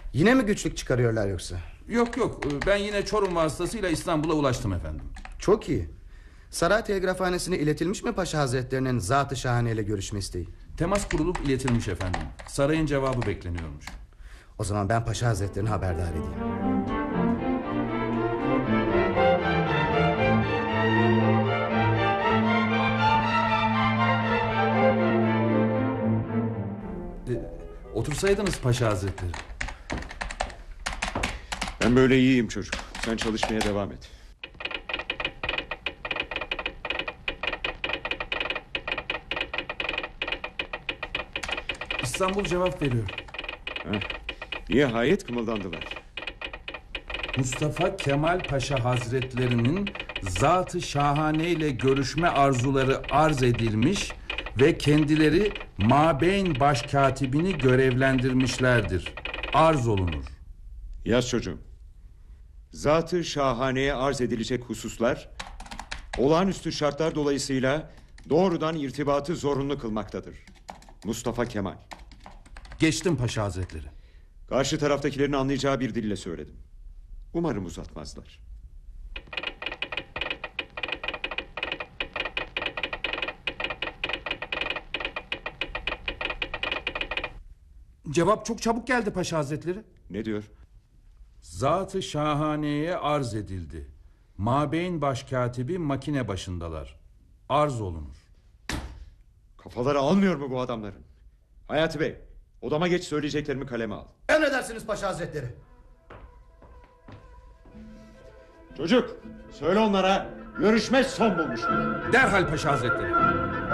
Yine mi güçlük çıkarıyorlar yoksa? Yok yok, ben yine Çorum vasıtasıyla İstanbul'a ulaştım efendim. Çok iyi. Saray Telgrafhanesi'ne iletilmiş mi Paşa Hazretlerinin Zat-ı Şahane ile görüşme isteği? Temas kurulup iletilmiş efendim. Sarayın cevabı bekleniyormuş. O zaman ben Paşa Hazretlerini haberdar edeyim. Otursaydınız Paşa Hazretleri. Ben böyle iyiyim çocuk. Sen çalışmaya devam et. İstanbul cevap veriyor. Nihayet kımıldandılar. Mustafa Kemal Paşa Hazretlerinin Zat-ı Şahane ile görüşme arzuları arz edilmiş ve kendileri Mabeyn Başkatibini görevlendirmişlerdir. Arz olunur. Yaz çocuğum. Zat-ı Şahane'ye arz edilecek hususlar olağanüstü şartlar dolayısıyla doğrudan irtibatı zorunlu kılmaktadır. Mustafa Kemal. Geçtim Paşa Hazretleri. Karşı taraftakilerin anlayacağı bir dille söyledim. Umarım uzatmazlar. Cevap çok çabuk geldi Paşa Hazretleri. Ne diyor? Zat-ı Şahane'ye arz edildi. Mabeyn Başkatibi makine başındalar. Arz olunur. Kafaları almıyor mu bu adamların? Hayati Bey, odama geç, söyleyeceklerimi kaleme al. Emredersiniz Paşa Hazretleri. Çocuk, söyle onlara görüşme son bulmuştur. Derhal Paşa Hazretleri.